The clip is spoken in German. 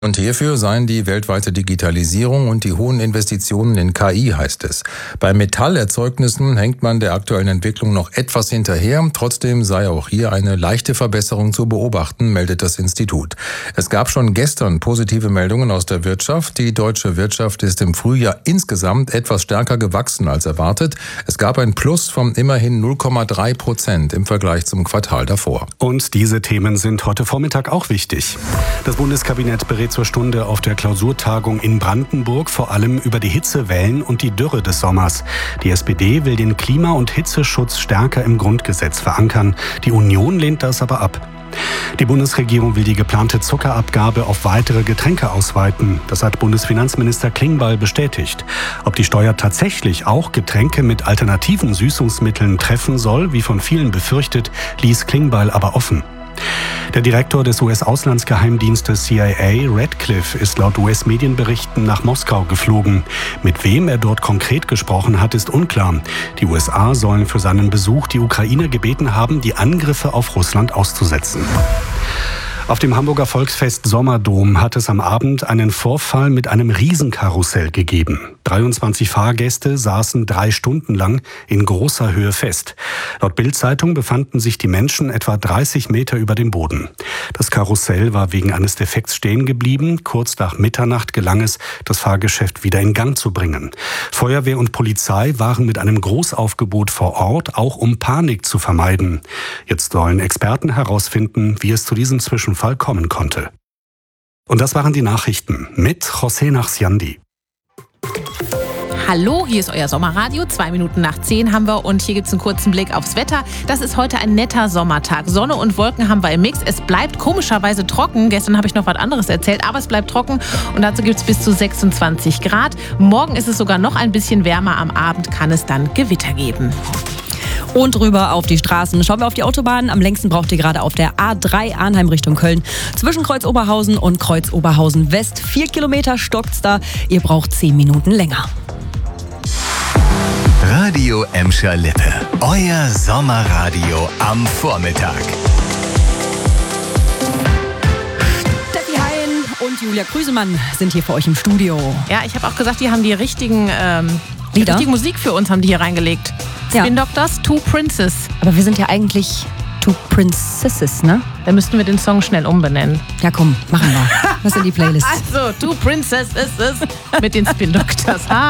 Und hierfür seien die weltweite Digitalisierung und die hohen Investitionen in KI, heißt es. Bei Metallerzeugnissen hängt man der aktuellen Entwicklung noch etwas hinterher. Trotzdem sei auch hier eine leichte Verbesserung zu beobachten, meldet das Institut. Es gab schon gestern positive Meldungen aus der Wirtschaft. Die deutsche Wirtschaft ist im Frühjahr insgesamt etwas stärker gewachsen als erwartet. Es gab ein Plus von immerhin 0,3% im Vergleich zum Quartal davor. Und diese Themen sind heute Vormittag auch wichtig. Das Bundeskabinett berät zur Stunde auf der Klausurtagung in Brandenburg vor allem über die Hitzewellen und die Dürre des Sommers. Die SPD will den Klima- und Hitzeschutz stärker im Grundgesetz verankern. Die Union lehnt das aber ab. Die Bundesregierung will die geplante Zuckerabgabe auf weitere Getränke ausweiten. Das hat Bundesfinanzminister Klingbeil bestätigt. Ob die Steuer tatsächlich auch Getränke mit alternativen Süßungsmitteln treffen soll, wie von vielen befürchtet, ließ Klingbeil aber offen. Der Direktor des US-Auslandsgeheimdienstes CIA, Radcliffe, ist laut US-Medienberichten nach Moskau geflogen. Mit wem er dort konkret gesprochen hat, ist unklar. Die USA sollen für seinen Besuch die Ukraine gebeten haben, die Angriffe auf Russland auszusetzen. Auf dem Hamburger Volksfest Sommerdom hat es am Abend einen Vorfall mit einem Riesenkarussell gegeben. 23 Fahrgäste saßen 3 Stunden lang in großer Höhe fest. Laut Bild-Zeitung befanden sich die Menschen etwa 30 Meter über dem Boden. Das Karussell war wegen eines Defekts stehen geblieben. Kurz nach Mitternacht gelang es, das Fahrgeschäft wieder in Gang zu bringen. Feuerwehr und Polizei waren mit einem Großaufgebot vor Ort, auch um Panik zu vermeiden. Jetzt sollen Experten herausfinden, wie es zu diesem Zwischenfall kommen konnte. Und das waren die Nachrichten mit José Nachsiandi. Hallo, hier ist euer Sommerradio. 2 Minuten nach 10 haben wir und hier gibt es einen kurzen Blick aufs Wetter. Das ist heute ein netter Sommertag. Sonne und Wolken haben wir im Mix. Es bleibt komischerweise trocken. Gestern habe ich noch was anderes erzählt, aber es bleibt trocken und dazu gibt es bis zu 26 Grad. Morgen ist es sogar noch ein bisschen wärmer. Am Abend kann es dann Gewitter geben. Und rüber auf die Straßen. Schauen wir auf die Autobahn. Am längsten braucht ihr gerade auf der A3 Arnheim Richtung Köln. Zwischen Kreuz Oberhausen und Kreuz Oberhausen West. 4 Kilometer stockt's da. Ihr braucht 10 Minuten länger. Radio Emscher Lippe. Euer Sommerradio am Vormittag. Steffi Hein und Julia Krüsemann sind hier für euch im Studio. Ja, ich habe auch gesagt, die haben die richtigen Lieder? Die Musik für uns haben die hier reingelegt. Ja. Spin Doctors, Two Princes. Aber wir sind ja eigentlich Two Princesses, ne? Da müssten wir den Song schnell umbenennen. Ja komm, machen wir. Was in die Playlist. Also, Two Princesses mit den Spin Doctors.